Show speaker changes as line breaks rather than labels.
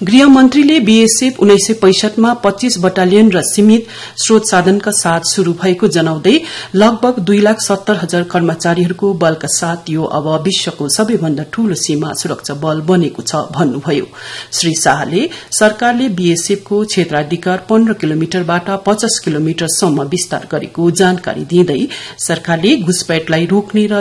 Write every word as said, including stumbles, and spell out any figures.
गृहमन्त्रीले बीएसएफ उन्नाइस सय पैंसठमा पच्चीस बटालियन र सीमित स्रोत साधनका साथ शुरू भएको जनाउँदै लगभग दुई लाख सत्तर हजार कर्मचारीहरूको बलका साथ यो अब विश्वको सबैभन्दा ठूलो सीमा सुरक्षा बल बनेको छ भन्नुभयो। श्री शाहले सरकारले बीएसएफ को क्षेत्राधिकार पन्ध्र किलोमिटरबाट पचास किलोमिटरसम्म विस्तार गरेको जानकारी दिँदै सरकारले घुसपैठलाई रोक्ने र